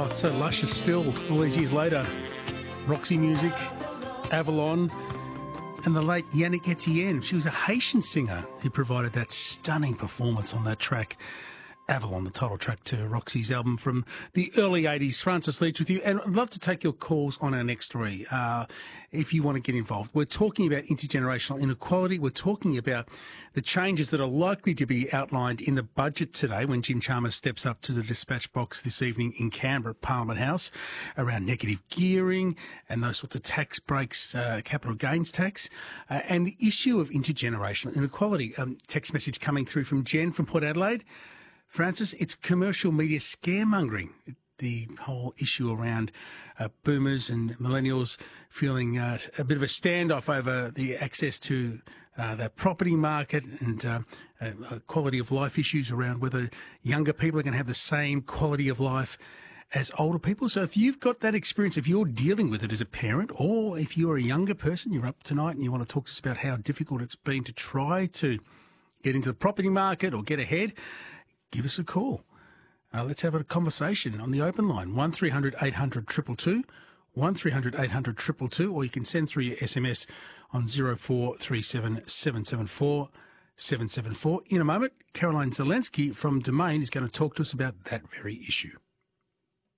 Oh, it's so luscious still, all these years later. Roxy Music, Avalon, and the late Yannick Etienne. She was a Haitian singer who provided that stunning performance on that track, Avalon, the title track to Roxy's album from the early 80s. Francis Leach with you, and I'd love to take your calls on our next three if you want to get involved. We're talking about intergenerational inequality. We're talking about the changes that are likely to be outlined in the budget today when Jim Chalmers steps up to the dispatch box this evening in Canberra at Parliament House around negative gearing and those sorts of tax breaks, capital gains tax, and the issue of intergenerational inequality. Text message coming through from Jen from Port Adelaide. Francis, it's commercial media scaremongering, the whole issue around boomers and millennials feeling a bit of a standoff over the access to the property market and quality of life issues around whether younger people are going to have the same quality of life as older people. So if you've got that experience, if you're dealing with it as a parent, or if you're a younger person, you're up tonight and you want to talk to us about how difficult it's been to try to get into the property market or get ahead, give us a call. Let's have a conversation on the open line, 1300 800 222, 1300 800 222, or you can send through your SMS on 0437 774 774. In a moment, Caroline Zelensky from Domain is going to talk to us about that very issue.